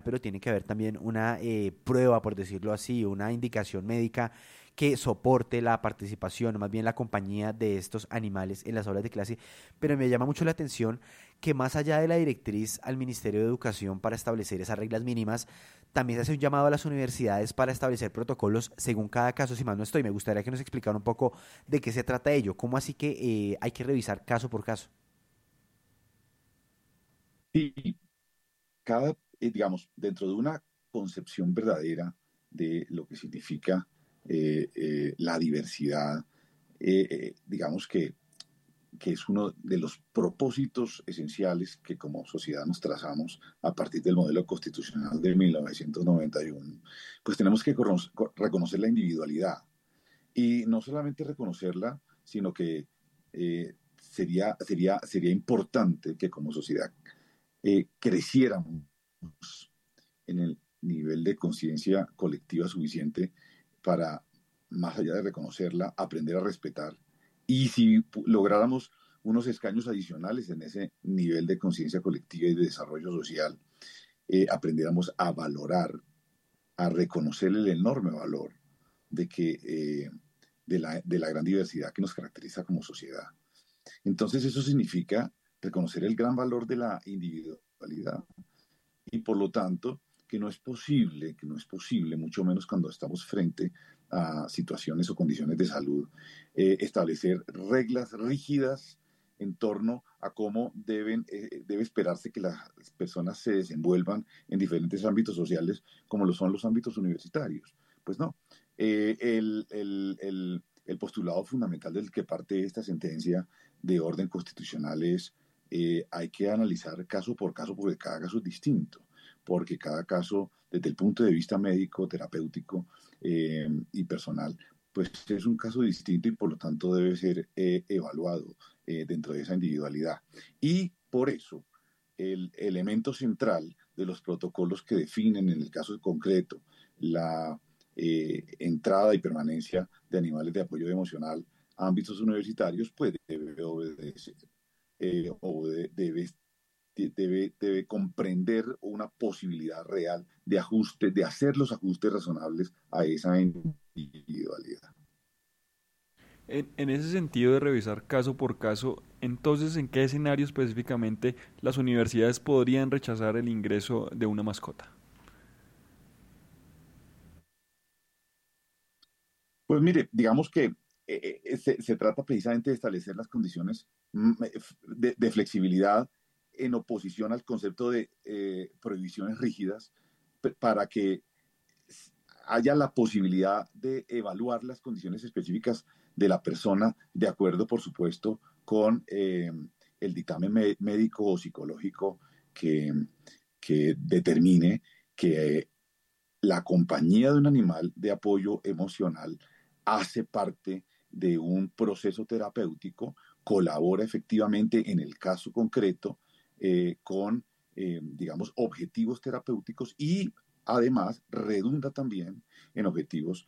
pero tiene que haber también una prueba, por decirlo así, una indicación médica que soporte la participación, o más bien la compañía de estos animales en las aulas de clase. Pero me llama mucho la atención que más allá de la directriz al Ministerio de Educación para establecer esas reglas mínimas, también se hace un llamado a las universidades para establecer protocolos según cada caso, si mal no estoy. Me gustaría que nos explicara un poco de qué se trata ello, cómo así que hay que revisar caso por caso. Y digamos, dentro de una concepción verdadera de lo que significa la diversidad, digamos que es uno de los propósitos esenciales que como sociedad nos trazamos a partir del modelo constitucional de 1991, pues tenemos que reconocer la individualidad y no solamente reconocerla, sino que sería importante que como sociedad creciéramos en el nivel de conciencia colectiva suficiente para, más allá de reconocerla, aprender a respetar. Y si lográramos unos escaños adicionales en ese nivel de conciencia colectiva y de desarrollo social, aprendiéramos a valorar, a reconocer el enorme valor de, de la gran diversidad que nos caracteriza como sociedad. Entonces eso significa reconocer el gran valor de la individualidad y por lo tanto que no es posible, mucho menos cuando estamos frente a situaciones o condiciones de salud, establecer reglas rígidas en torno a cómo debe esperarse que las personas se desenvuelvan en diferentes ámbitos sociales, como lo son los ámbitos universitarios. Pues no, el postulado fundamental del que parte esta sentencia de orden constitucional es hay que analizar caso por caso porque cada caso es distinto, porque cada caso, desde el punto de vista médico, terapéutico y personal, pues es un caso distinto y por lo tanto debe ser evaluado dentro de esa individualidad. Y por eso el elemento central de los protocolos que definen en el caso concreto la entrada y permanencia de animales de apoyo emocional a ámbitos universitarios, pues debe obedecer debe comprender una posibilidad real de ajuste, de hacer los ajustes razonables a esa individualidad. En ese sentido de revisar caso por caso, entonces, ¿en qué escenario específicamente las universidades podrían rechazar el ingreso de una mascota? Pues mire, digamos que se trata precisamente de establecer las condiciones de flexibilidad en oposición al concepto de prohibiciones rígidas para que haya la posibilidad de evaluar las condiciones específicas de la persona, de acuerdo, por supuesto, con el dictamen médico o psicológico que, que determine que la compañía de un animal de apoyo emocional hace parte de un proceso terapéutico, colabora efectivamente en el caso concreto con, digamos, objetivos terapéuticos y además redunda también en objetivos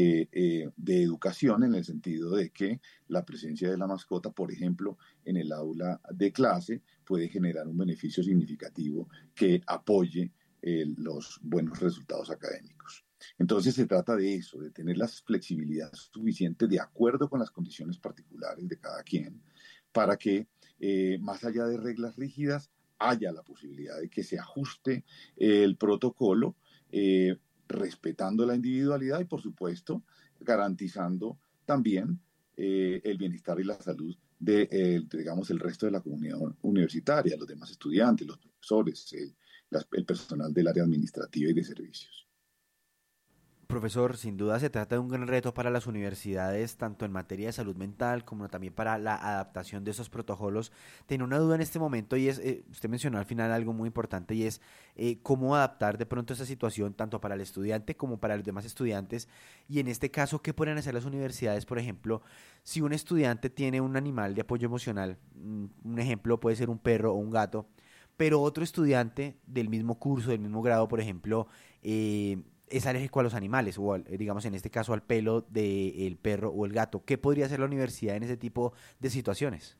de educación en el sentido de que la presencia de la mascota, por ejemplo, en el aula de clase puede generar un beneficio significativo que apoye los buenos resultados académicos. Entonces se trata de eso, de tener la flexibilidad suficiente de acuerdo con las condiciones particulares de cada quien, para que más allá de reglas rígidas haya la posibilidad de que se ajuste el protocolo respetando la individualidad y por supuesto garantizando también el bienestar y la salud de, digamos, el resto de la comunidad universitaria, los demás estudiantes, los profesores, el personal del área administrativa y de servicios. Profesor, sin duda se trata de un gran reto para las universidades, tanto en materia de salud mental como también para la adaptación de esos protocolos. Tengo una duda en este momento y es, usted mencionó al final algo muy importante y es cómo adaptar de pronto esa situación tanto para el estudiante como para los demás estudiantes. Y en este caso, ¿qué pueden hacer las universidades? Por ejemplo, si un estudiante tiene un animal de apoyo emocional, un ejemplo puede ser un perro o un gato, pero otro estudiante del mismo curso, del mismo grado, por ejemplo, es alérgico a los animales, o digamos en este caso al pelo del perro o el gato. ¿Qué podría hacer la universidad en ese tipo de situaciones?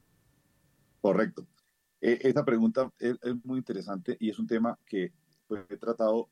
Correcto. Esta pregunta es muy interesante y es un tema que pues, he tratado